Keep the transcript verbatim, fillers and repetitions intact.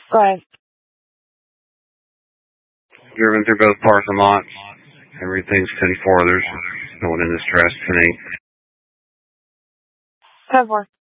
Go ahead. Driven through both parking lots. Everything's ten four. There's no one in distress tonight. ten four.